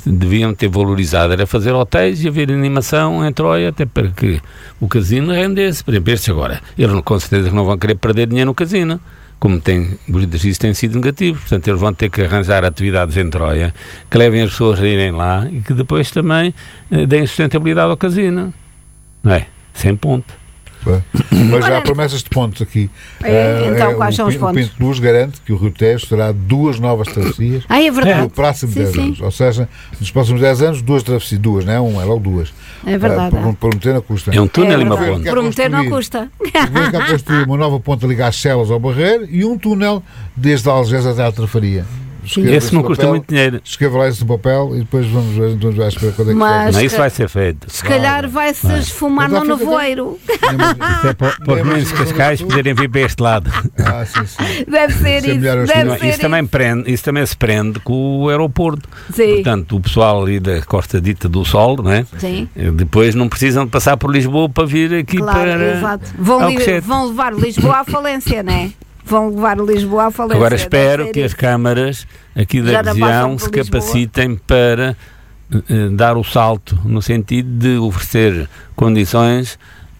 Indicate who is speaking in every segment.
Speaker 1: deviam ter valorizado, era fazer hotéis e haver animação em Troia, até para que o casino rendesse. Por exemplo, estes agora, eles com certeza que não vão querer perder dinheiro no casino, como os exercícios têm sido negativos, portanto eles vão ter que arranjar atividades em Troia que levem as pessoas a irem lá e que depois também deem sustentabilidade ao casino, não é? Sem ponto.
Speaker 2: Mas já há promessas de pontos aqui.
Speaker 3: Então, quais são os pontos?
Speaker 2: O Pinto Luz garante que o Rio Tejo terá 2 novas travessias
Speaker 3: é verdade.
Speaker 2: no próximo 10 anos. Ou seja, nos próximos 10 anos, 2 travessias, 2, não é um, é logo 2.
Speaker 3: É verdade.
Speaker 2: Prometer não custa.
Speaker 1: É um túnel e uma ponte.
Speaker 3: Prometer não custa.
Speaker 2: Vem cá construir uma nova ponte a ligar as Celas ao Barreiro e um túnel desde Algés até à Trafaria.
Speaker 1: Esse não custa muito dinheiro.
Speaker 2: Escreva lá esse papel e depois vamos ver quando vai esperar quando é que
Speaker 3: Mas
Speaker 1: não, isso vai ser feito.
Speaker 3: Se calhar vai-se esfumar no nevoeiro.
Speaker 1: Isso é para os meninos de Cascais poderem vir para este lado.
Speaker 2: Sim.
Speaker 3: Deve ser isso.
Speaker 1: Isso também se prende com o aeroporto.
Speaker 3: Sim.
Speaker 1: Portanto, o pessoal ali da Costa Dita do Sol, não é?
Speaker 3: Sim.
Speaker 1: Depois não precisam de passar por Lisboa para vir aqui para...
Speaker 3: Exato. Vão levar Lisboa à falência, não é? Vão levar Lisboa à falência.
Speaker 1: Agora espero que as câmaras aqui da região se capacitem para dar o salto no sentido de oferecer condições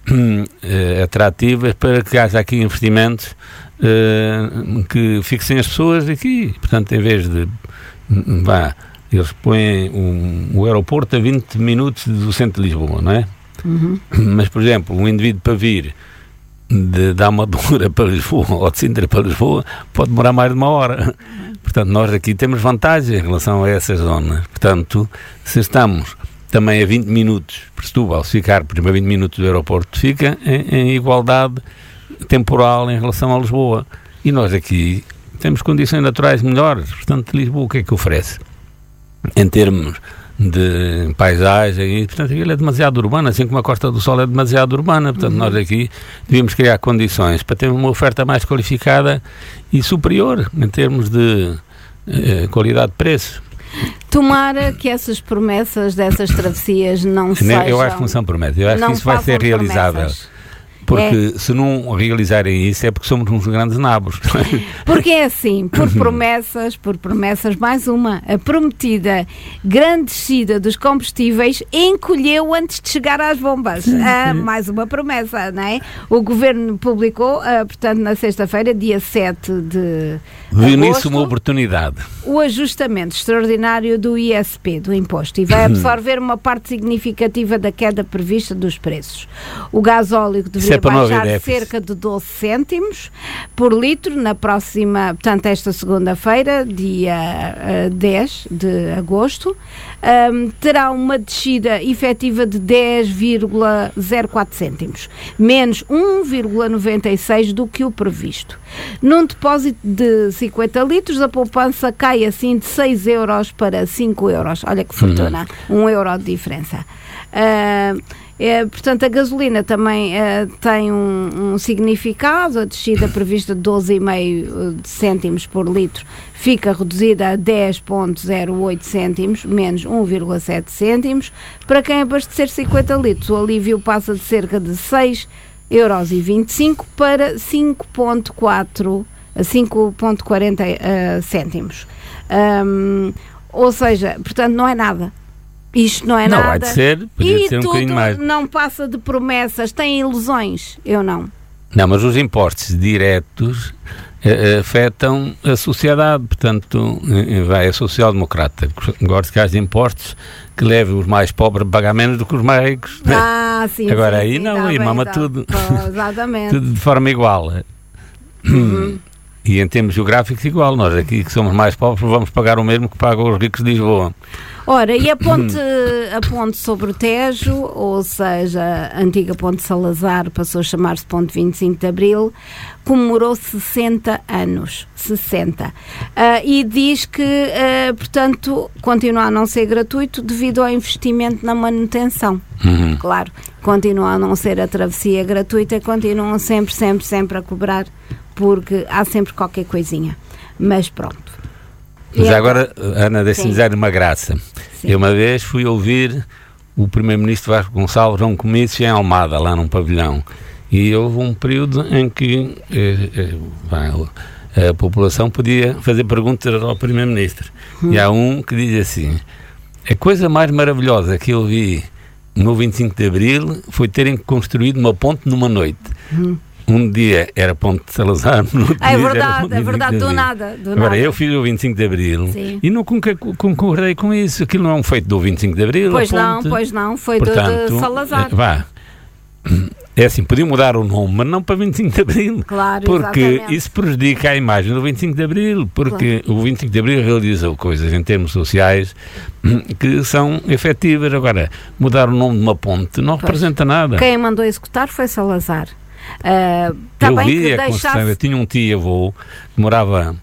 Speaker 1: atrativas para que haja aqui investimentos que fixem as pessoas aqui. Portanto, em vez de eles põem o aeroporto a 20 minutos do centro de Lisboa, não é?
Speaker 3: Uhum.
Speaker 1: Mas, por exemplo, um indivíduo para vir da Amadora para Lisboa ou de Sintra para Lisboa pode demorar mais de 1 hora. Portanto, nós aqui temos vantagem em relação a essas zonas. Portanto, se estamos também a 20 minutos, por Setúbal, se ficar, por exemplo, a 20 minutos do aeroporto, fica em igualdade temporal em relação a Lisboa. E nós aqui temos condições naturais melhores. Portanto, Lisboa o que é que oferece? Em termos de paisagem, e portanto aquilo é demasiado urbano, assim como a Costa do Sol é demasiado urbana, portanto nós aqui devíamos criar condições para ter uma oferta mais qualificada e superior em termos de qualidade de preço.
Speaker 3: Tomara que essas promessas dessas travessias não sejam...
Speaker 1: Eu acho que não são promessas, eu acho que isso vai ser realizável. Porque se não realizarem isso é porque somos uns grandes nabos.
Speaker 3: Porque é assim, por promessas, mais uma, a prometida grande descida dos combustíveis encolheu antes de chegar às bombas. Mais uma promessa, não é? O Governo publicou, portanto, na sexta-feira, dia 7 de
Speaker 1: viu nisso uma oportunidade.
Speaker 3: O ajustamento extraordinário do ISP, do imposto, e vai absorver uma parte significativa da queda prevista dos preços. O gasóleo deveria baixar cerca de 12 cêntimos por litro na próxima, portanto, esta segunda-feira, dia 10 de agosto. Terá uma descida efetiva de 10,04 cêntimos, menos 1,96 do que o previsto. Num depósito de 50 litros, a poupança cai assim de 6 euros para 5 euros. Olha que fortuna, 1 euro de diferença. Portanto, a gasolina também tem um significado. A descida prevista de 12,5 cêntimos por litro fica reduzida a 10,08 cêntimos, menos 1,7 cêntimos. Para quem abastecer 50 litros, o alívio passa de cerca de 6,25 para 5,40 cêntimos. Ou seja, portanto, não é nada. Isto não é nada.
Speaker 1: Não, vai de ser, podia ser um bocadinho mais.
Speaker 3: Não passa de promessas, tem ilusões. Eu não.
Speaker 1: Não, mas os impostos diretos afetam a sociedade, portanto, vai a social-democrata. Gosto que haja impostos que levem os mais pobres a pagar menos do que os mais ricos.
Speaker 3: Sim.
Speaker 1: Agora
Speaker 3: sim,
Speaker 1: aí
Speaker 3: sim,
Speaker 1: não, aí mama tudo.
Speaker 3: Exatamente.
Speaker 1: Tudo de forma igual. E em termos geográficos igual. Nós aqui que somos mais pobres vamos pagar o mesmo que pagam os ricos de Lisboa.
Speaker 3: Ora, e a ponte sobre o Tejo, ou seja, a antiga ponte Salazar, passou a chamar-se ponte 25 de Abril, comemorou 60 anos. 60. E diz que, portanto, continua a não ser gratuito devido ao investimento na manutenção. Claro, continua a não ser a travessia gratuita, continuam sempre a cobrar, porque há sempre qualquer coisinha. Mas pronto.
Speaker 1: Mas agora, Ana, deixa-me dizer uma graça. Sim. Eu uma vez fui ouvir o Primeiro-Ministro Vasco Gonçalves a um comício em Almada, lá num pavilhão. E houve um período em que a população podia fazer perguntas ao Primeiro-Ministro. E há um que diz assim: A coisa mais maravilhosa que eu vi no 25 de Abril foi terem construído uma ponte numa noite. Um dia era Ponte de Salazar, no outro dia
Speaker 3: é verdade, do nada.
Speaker 1: Agora, eu fiz o 25 de Abril e não concordei com isso. Aquilo não é um feito do 25 de Abril.
Speaker 3: Pois não, foi de Salazar.
Speaker 1: É assim, podia mudar o nome, mas não para 25 de Abril.
Speaker 3: Claro,
Speaker 1: porque
Speaker 3: exatamente.
Speaker 1: isso prejudica a imagem do 25 de Abril, porque o 25 de Abril realizou coisas em termos sociais que são efetivas. Agora, mudar o nome de uma ponte não representa nada.
Speaker 3: Quem mandou executar foi Salazar.
Speaker 1: Eu via com certeza, tinha um tio-avô que morava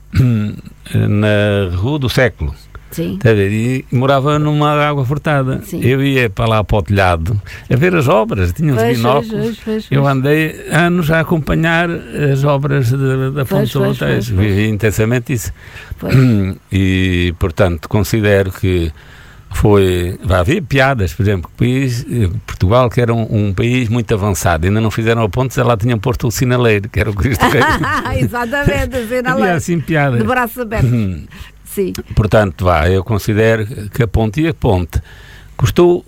Speaker 1: na Rua do Século.
Speaker 3: Sim.
Speaker 1: E morava numa água furtada.
Speaker 3: Sim.
Speaker 1: Eu ia para lá para o telhado a ver as obras, tinha uns binóculos. Eu andei anos a acompanhar as obras da Fonte de Sabatejo. Vivi intensamente isso. E, portanto, considero que havia piadas, por exemplo, Portugal, que era um país muito avançado, ainda não fizeram a ponte, já lá tinham posto o sinaleiro, que era o Cristo Rei.
Speaker 3: Exatamente, o sinaleiro.
Speaker 1: Havia assim piadas.
Speaker 3: De braços abertos. Sim.
Speaker 1: Portanto, eu considero que a ponte custou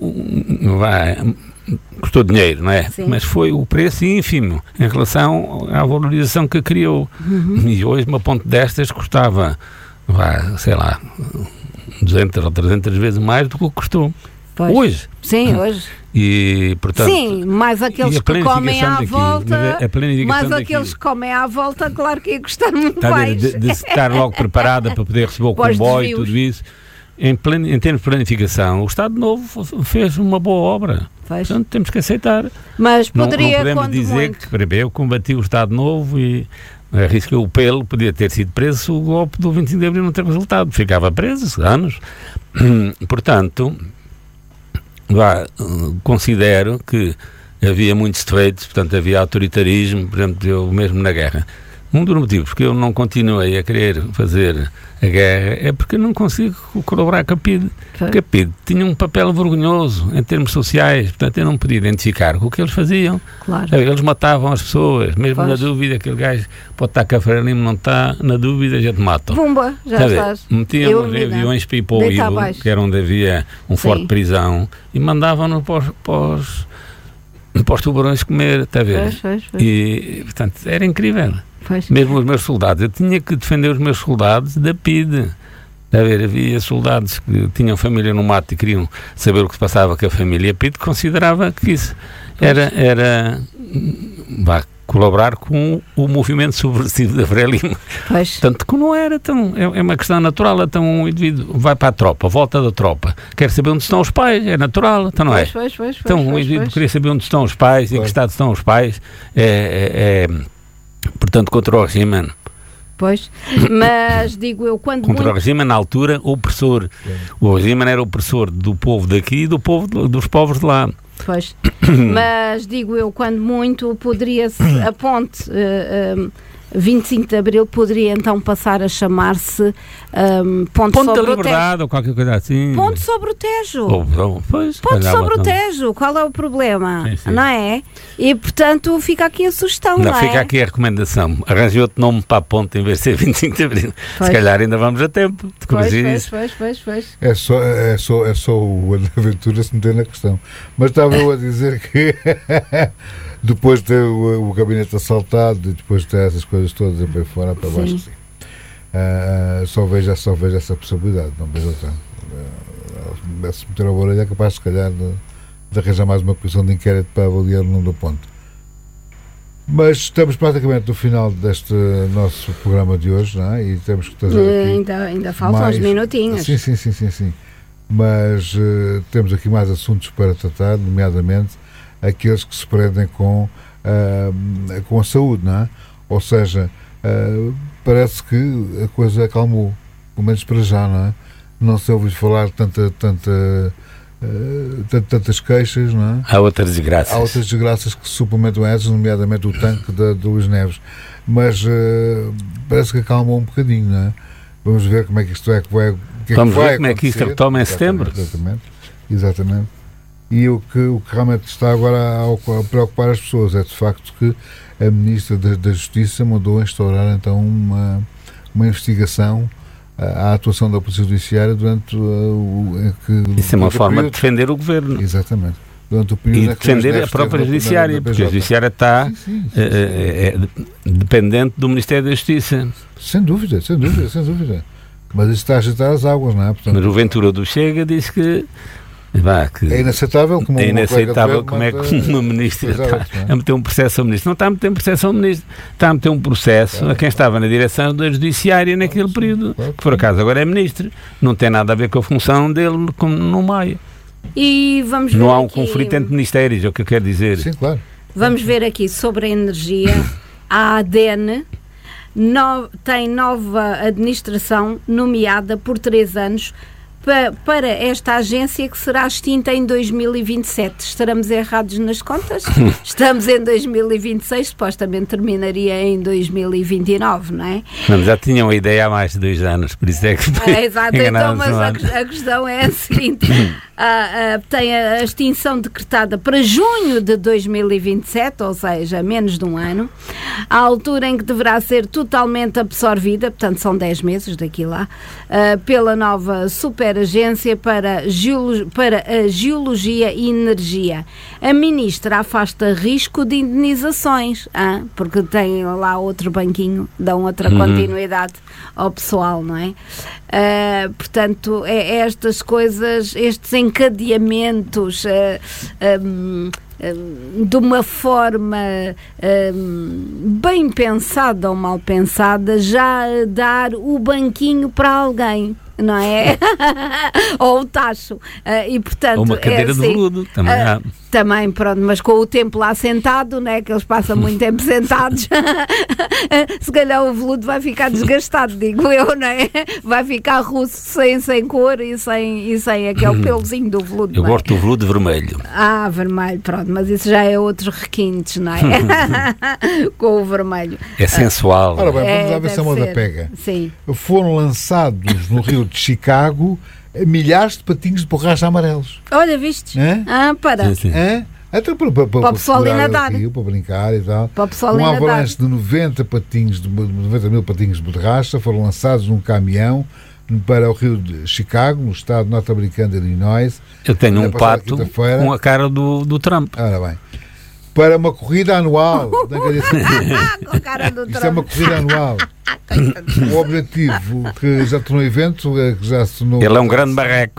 Speaker 1: dinheiro, não é?
Speaker 3: Sim.
Speaker 1: Mas foi o preço ínfimo em relação à valorização que criou. E hoje uma ponte destas custava, sei lá, 200 ou 300 vezes mais do que custou.
Speaker 3: Pois.
Speaker 1: Hoje.
Speaker 3: Sim, hoje.
Speaker 1: E, portanto,
Speaker 3: sim, mais aqueles que comem à volta, mais aqueles que comem à volta, claro que ia custar muito mais.
Speaker 1: De estar logo preparada para poder receber o comboio e tudo isso. Em termos de planificação, o Estado Novo fez uma boa obra. Portanto, temos que aceitar.
Speaker 3: Mas poderia,
Speaker 1: não podemos dizer que eu combati o Estado Novo e arrisquei o pelo, podia ter sido preso se o golpe do 25 de Abril não ter resultado. Ficava preso anos. Portanto, considero que havia muitos defeitos, portanto havia autoritarismo, por exemplo, eu mesmo na guerra. Um dos motivos que eu não continuei a querer fazer a guerra é porque não consigo colaborar com a PIDE. Porque a PIDE tinha um papel vergonhoso em termos sociais, portanto eu não podia identificar com o que eles faziam.
Speaker 3: Claro.
Speaker 1: Eles matavam as pessoas, mesmo na dúvida, aquele gajo pode estar com a Frelimo, não está, na dúvida a gente mata.
Speaker 3: Pumba, já estás.
Speaker 1: Metiam os aviões para ir para o Ido, que era onde havia um forte de prisão, e mandavam-no para os tubarões comer, está a ver? E, portanto, era incrível. Mesmo os meus soldados, eu tinha que defender os meus soldados da PIDE. Está a ver? Havia soldados que tinham família no mato e queriam saber o que se passava com a família. A PIDE considerava que isso era colaborar com o movimento subversivo da Frelimo. Tanto que não era tão... É uma questão natural. Então um indivíduo vai para a tropa, volta da tropa, quer saber onde estão os pais, é natural, então não é? Então um indivíduo queria saber onde estão os pais, em que estado estão os pais, portanto, contra o regime.
Speaker 3: Pois, mas digo eu, quando
Speaker 1: contra o regime, na altura, opressor. O regime era opressor do povo daqui e dos povos de lá.
Speaker 3: Pois, mas digo eu, quando muito, poderia-se, a ponte 25 de Abril poderia então passar a chamar-se Ponte sobre
Speaker 1: da Liberdade ou qualquer coisa assim.
Speaker 3: Ponte sobre o Tejo.
Speaker 1: Ponte
Speaker 3: sobre o Tejo, qual é o problema?
Speaker 1: Sim.
Speaker 3: Não é? E portanto fica aqui a sugestão, não é?
Speaker 1: Fica aqui a recomendação. Arranjei outro nome para a ponte em vez de ser 25 de Abril. Se calhar ainda vamos a tempo de corrigir isso.
Speaker 3: Pois.
Speaker 2: É só o Aventura se meter na questão. Mas estava eu a dizer que depois de ter o gabinete assaltado e depois de ter essas coisas todas para fora, para baixo, sim. Só vejo essa possibilidade, não vejo outra. Se meter a orelha é capaz, se calhar, de arranjar mais uma comissão de inquérito para avaliar o nome do ponto. Mas estamos praticamente no final deste nosso programa de hoje, não é? E temos que trazer aqui
Speaker 3: ainda faltam uns minutinhos.
Speaker 2: Sim. Mas temos aqui mais assuntos para tratar, nomeadamente aqueles que se prendem com a saúde, não é? Ou seja, parece que a coisa acalmou, pelo menos para já, não é? Não se ouve falar tantas queixas, não é?
Speaker 1: Há outras desgraças
Speaker 2: que suplementam essas, nomeadamente o tanque do Luís Neves. Mas parece que acalmou um bocadinho, não é? Vamos ver como é que isto é que vai.
Speaker 1: Vamos ver como é que isto retoma em setembro.
Speaker 2: Exatamente. E o que realmente está agora a preocupar as pessoas é de facto que a Ministra da Justiça mandou instaurar então uma investigação a atuação da Polícia Judiciária durante
Speaker 1: isso é uma forma de defender o Governo.
Speaker 2: Exatamente. Durante o período
Speaker 1: e defender a própria Judiciária, porque a Judiciária está dependente do Ministério da Justiça.
Speaker 2: Sem dúvida. Mas isso está a agitar as águas, não é? Portanto,
Speaker 1: mas o Ventura do Chega diz que
Speaker 2: é inaceitável como
Speaker 1: é que uma ministra está a meter um processo ao ministro. Não está a meter um processo ao ministro, está a meter um processo a quem estava na direção da Judiciária naquele período, que por acaso agora é ministro. Não tem nada a ver com a função dele como no Maia.
Speaker 3: E vamos ver
Speaker 1: não há um
Speaker 3: aqui...
Speaker 1: conflito entre ministérios, é o que eu quero dizer.
Speaker 2: Sim, claro.
Speaker 3: Vamos ver aqui sobre a energia. A ADN tem nova administração nomeada por 3 anos para esta agência, que será extinta em 2027. Estaremos errados nas contas? Estamos em 2026, supostamente terminaria em 2029, não é?
Speaker 1: Não, já tinham a ideia há mais de 2 anos, por isso é que...
Speaker 3: exato, então, mas a questão é a seguinte... tem a extinção decretada para junho de 2027, ou seja, menos de um ano, a altura em que deverá ser totalmente absorvida, portanto são 10 meses daqui lá, pela nova superagência para a geologia e energia. A ministra afasta risco de indenizações, porque tem lá outro banquinho, dão outra continuidade ao pessoal, não é? Portanto, estas coisas, estes encadeamentos de uma forma bem pensada ou mal pensada, já dar o banquinho para alguém, não é? Ou o tacho. E, portanto,
Speaker 1: ou uma cadeira de veludo, também há.
Speaker 3: Também, pronto, mas com o tempo lá sentado, né, que eles passam muito tempo sentados, se calhar o veludo vai ficar desgastado, digo eu, não é? Vai ficar russo, sem cor e sem aquele pelozinho do veludo.
Speaker 1: Eu gosto do veludo vermelho.
Speaker 3: Vermelho, pronto, mas isso já é outros requintes, não é? Com o vermelho.
Speaker 1: É sensual.
Speaker 2: Ora bem, vamos lá ver se a moda pega.
Speaker 3: Sim.
Speaker 2: Foram lançados no Rio de Chicago milhares de patinhos de borracha amarelos.
Speaker 3: Olha, viste? Para.
Speaker 1: Sim.
Speaker 2: Até para
Speaker 3: o pessoal ir nadar.
Speaker 2: Para brincar e tal.
Speaker 3: Para o pessoal ir nadar.
Speaker 2: Avalanche de 90 mil patinhos de borracha foram lançados num caminhão para o Rio de Chicago, no estado norte-americano de Illinois.
Speaker 1: Eu tenho um pato com a cara do Trump.
Speaker 2: Ora bem. Para uma corrida anual.
Speaker 3: Com a cara do Trump.
Speaker 2: Isto é uma corrida anual. O objetivo que já tornou evento, que já se tornou...
Speaker 1: Ele é um grande barreco.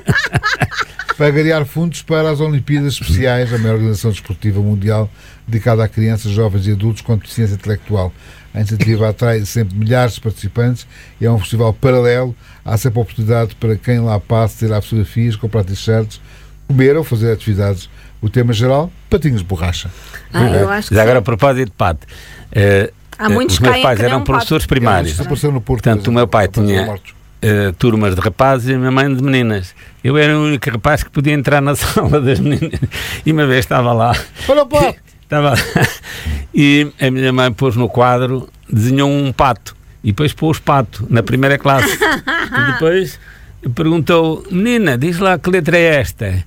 Speaker 2: Para angariar fundos para as Olimpíadas Especiais, a maior organização desportiva mundial dedicada a crianças, jovens e adultos com deficiência intelectual. A iniciativa atrai sempre milhares de participantes e é um festival paralelo. Há sempre oportunidade para quem lá passe tirar fotografias, comprar t-shirts, comer ou fazer atividades. O tema geral, patinhos de borracha.
Speaker 3: Eu acho que
Speaker 1: já agora, a propósito de pato,
Speaker 3: os
Speaker 1: meus pais eram professores primários. Portanto, o meu pai tinha turmas de rapazes e a minha mãe de meninas. Eu era o único rapaz que podia entrar na sala das meninas. E uma vez estava lá. Estava lá. E a minha mãe pôs no quadro, desenhou um pato. E depois pôs pato na primeira classe. E depois perguntou: menina, diz lá que letra é esta?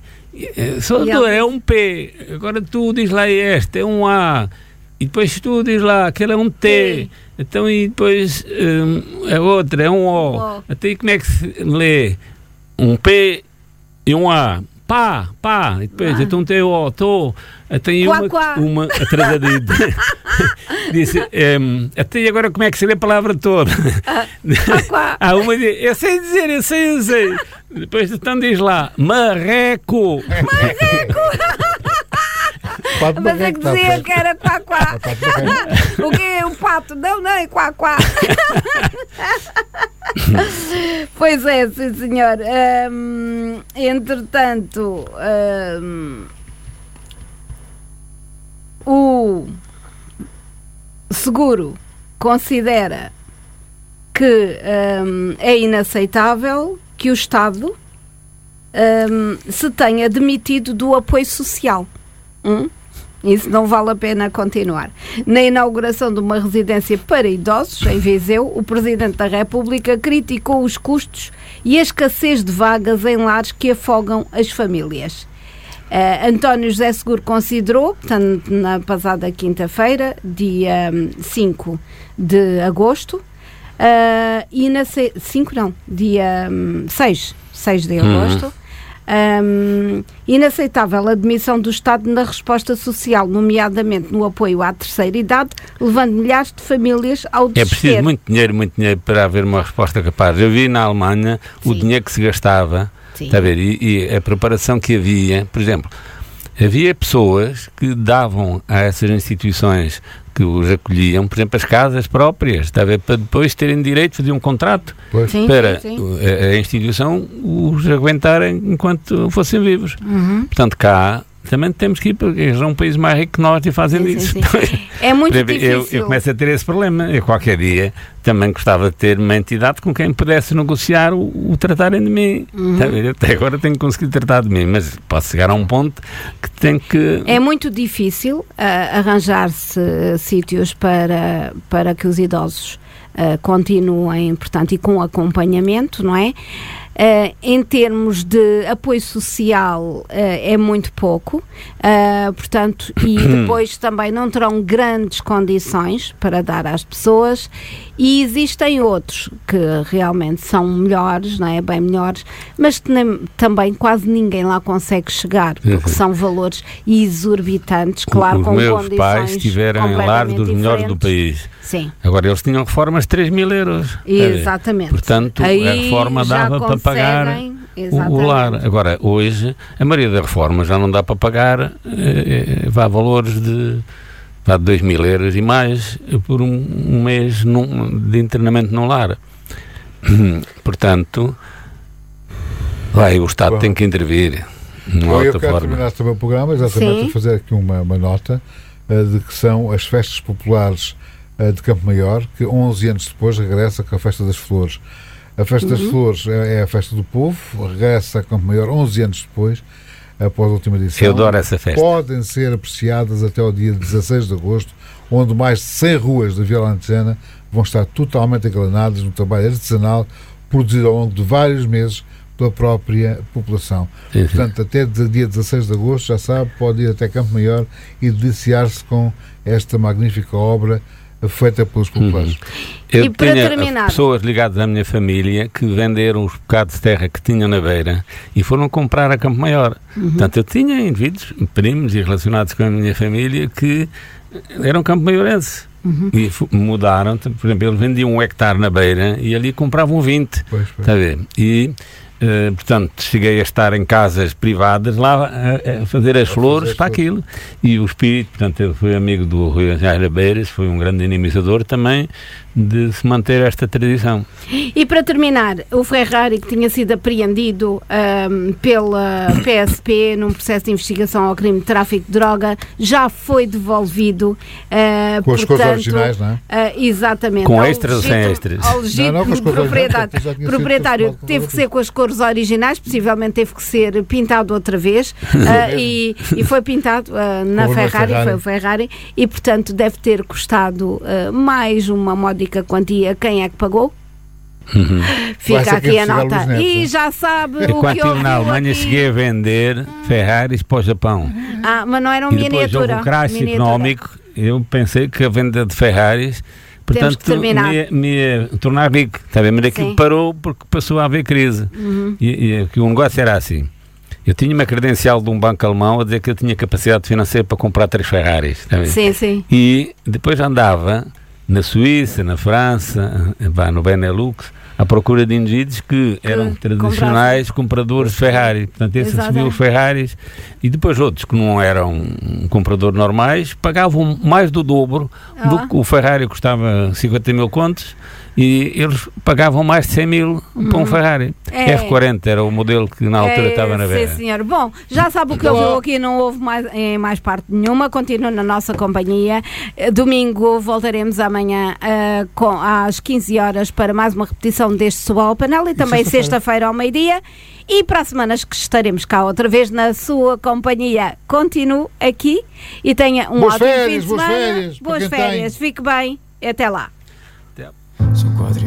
Speaker 1: É um P, agora tu diz lá este, é um A, e depois tu diz lá aquele é um T, então e depois a outra é um O. Até aí como é que se lê? Um P e um A, pá, e depois então tem o O, tô, tem uma atrasadita. Disse, até e agora como é que se lê a palavra toda? Há uma diz, eu sei dizer. Depois então diz lá, marreco.
Speaker 3: Mas é que dizia que era quá. O que é um pato? Não, é quá. Pois é, sim senhor. Entretanto, o seguro considera que é inaceitável que o Estado se tenha demitido do apoio social. Isso não vale a pena continuar. Na inauguração de uma residência para idosos, em Viseu, o Presidente da República criticou os custos e a escassez de vagas em lares que afogam as famílias. António José Seguro considerou, portanto, na passada quinta-feira, dia 5 de agosto, E na 6 de agosto, inaceitável a admissão do Estado na resposta social, nomeadamente no apoio à terceira idade, levando milhares de famílias ao desespero.
Speaker 1: É preciso muito dinheiro para haver uma resposta capaz. Eu vi na Alemanha o dinheiro que se gastava, está a ver, e a preparação que havia, por exemplo, havia pessoas que davam a essas instituições que os acolhiam, por exemplo, as casas próprias, está a ver, para depois terem direito a fazer um contrato para a instituição os aguentarem enquanto fossem vivos. Portanto, cá também temos que ir, porque eles são um país mais rico que nós e fazem isso.
Speaker 3: É muito difícil.
Speaker 1: Eu começo a ter esse problema. Eu qualquer dia também gostava de ter uma entidade com quem pudesse negociar o tratarem de mim. Eu até agora tenho conseguido tratar de mim, mas posso chegar a um ponto que tenho que...
Speaker 3: É muito difícil arranjar-se sítios para que os idosos continuem, portanto, e com acompanhamento, não é? Em termos de apoio social é muito pouco, portanto, e depois também não terão grandes condições para dar às pessoas, e existem outros que realmente são melhores, não é? Bem melhores, mas que também quase ninguém lá consegue chegar, porque são valores exorbitantes, claro,
Speaker 1: os
Speaker 3: com
Speaker 1: meus
Speaker 3: condições
Speaker 1: pais estiveram em lar dos melhores do país.
Speaker 3: Sim.
Speaker 1: Agora eles tinham reformas de 3.000 euros.
Speaker 3: Exatamente.
Speaker 1: Portanto,
Speaker 3: aí
Speaker 1: a reforma dava para pagar o lar. Agora, hoje, a maioria da reforma já não dá para pagar vá valores de 2.000 euros e mais por um mês de internamento no lar. Portanto, o Estado tem que intervir.
Speaker 2: Eu quero terminar também o programa exatamente a fazer aqui uma nota de que são as festas populares de Campo Maior, que 11 anos depois regressa com a Festa das Flores. A Festa das Flores é a festa do povo, regressa a Campo Maior 11 anos depois, após a última edição.
Speaker 1: Eu adoro essa festa.
Speaker 2: Podem ser apreciadas até o dia 16 de agosto, onde mais de 100 ruas da Vila Alentejana vão estar totalmente engaladas no trabalho artesanal produzido ao longo de vários meses pela própria população. Portanto, até dia 16 de agosto, já sabe, pode ir até Campo Maior e deliciar-se com esta magnífica obra feita pelos populares.
Speaker 1: Eu tinha pessoas ligadas à minha família que venderam os bocados de terra que tinham na beira e foram comprar a Campo Maior. Portanto, eu tinha indivíduos, primos e relacionados com a minha família que eram campo-maiorenses. E mudaram, por exemplo, eles vendiam 1 hectare na beira e ali compravam 20. Está a ver? E portanto, cheguei a estar em casas privadas lá a fazer as flores para aquilo. E o espírito, portanto, ele foi amigo do Rui Angel Beiras, foi um grande dinamizador também de se manter esta tradição.
Speaker 3: E para terminar, o Ferrari, que tinha sido apreendido pela PSP num processo de investigação ao crime de tráfico de droga, já foi devolvido.
Speaker 2: Com as cores originais, não é?
Speaker 3: Exatamente.
Speaker 1: Com extras ou sem extras?
Speaker 3: Ao legítimo proprietário teve que ser com as cores originais, possivelmente teve que ser pintado outra vez, e foi pintado na Ferrari, foi o Ferrari, e portanto deve ter custado mais uma módica quantia. Quem é que pagou? Fica aqui a nota. E já sabe o que eu
Speaker 1: estive na Alemanha, cheguei a vender Ferraris para o Japão.
Speaker 3: Mas não era uma miniatura.
Speaker 1: E depois houve um crash económico. Eu pensei que a venda de Ferraris, portanto, me ia tornar rico. Mas aquilo parou porque passou a haver crise. E o negócio era assim. Eu tinha uma credencial de um banco alemão a dizer que eu tinha capacidade financeira para comprar 3 Ferraris.
Speaker 3: Sim.
Speaker 1: E depois andava na Suíça, na França, no Benelux, à procura de indivíduos que eram tradicionais compradores de Ferrari. Portanto, esses assumiam os Ferraris, e depois outros que não eram compradores normais pagavam mais do dobro do que o Ferrari custava 50.000 contos, e eles pagavam mais de 100.000 para um Ferrari. F40 era o modelo que na altura estava na beira.
Speaker 3: Sim, senhor. Bom, já sabe o que ouviu aqui, não houve em mais parte nenhuma, continua na nossa companhia. Domingo voltaremos amanhã às 15 horas para mais uma repetição deste Suba ao Panel, e também sexta-feira ao meio-dia. E para as semanas que estaremos cá outra vez na sua companhia. Continue aqui e tenha um ótimo fim de semana. Boas férias. Fique bem. Até lá.